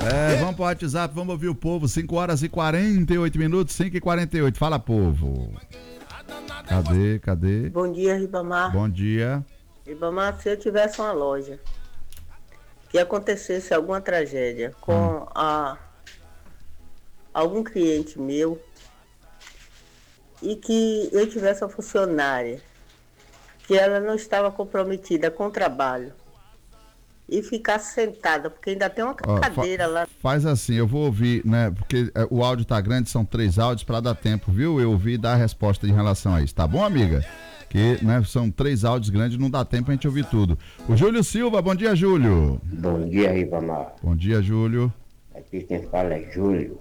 Vamos pro WhatsApp, vamos ouvir o povo. 5 horas e 48 minutos, 5h48. Fala, povo. Cadê? Bom dia, Ribamar. Bom dia. Ribamar, se eu tivesse uma loja que acontecesse alguma tragédia com algum cliente meu e que eu tivesse uma funcionária que ela não estava comprometida com o trabalho e ficasse sentada, porque ainda tem uma cadeira lá. Faz assim, eu vou ouvir, né? Porque o áudio tá grande, são 3 áudios para dar tempo, viu? Eu ouvi e dar a resposta em relação a isso, tá bom, amiga? Que, né, são 3 áudios grandes, não dá tempo a gente ouvir tudo. O Júlio Silva, bom dia, Júlio. Bom dia, Ribamar. Bom dia, Júlio. Aqui quem fala é Júlio,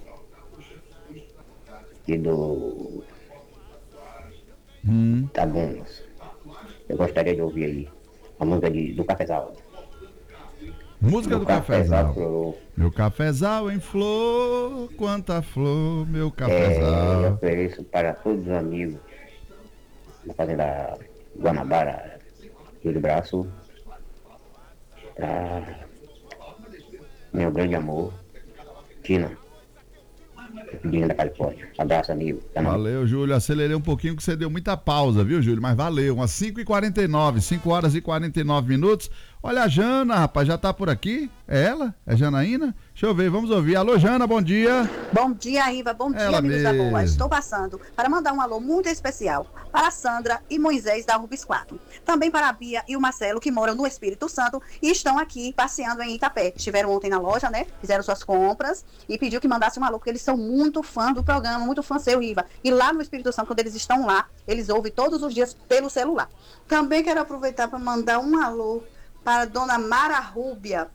aqui do Tabunas. Eu gostaria de ouvir aí a música do Cafezal. Música do Cafezal. Flor. Meu cafezal em flor, quanta flor, meu cafezal. Eu ofereço para todos os amigos da Fazenda Guanabara, Rio do Braço, para meu grande amor, Tina, pedindo da Califórnia. Abraço, amigo. Valeu, Júlio. Acelerei um pouquinho que você deu muita pausa, viu, Júlio? Mas valeu. Umas 5h49, 5 horas e 49 minutos. Olha a Jana, rapaz, já tá por aqui? É ela? É Janaína? Deixa eu ver, vamos ouvir. Alô, Jana, bom dia. Bom dia, Riva. Bom dia, amigos da boa. Estou passando para mandar um alô muito especial para a Sandra e Moisés da Rubis 4. Também para a Bia e o Marcelo, que moram no Espírito Santo e estão aqui passeando em Itapé. Estiveram ontem na loja, né? Fizeram suas compras e pediu que mandasse um alô, porque eles são muito fã do programa, muito fã seu, Riva. E lá no Espírito Santo, quando eles estão lá, eles ouvem todos os dias pelo celular. Também quero aproveitar para mandar um alô para a dona Mara Rúbia,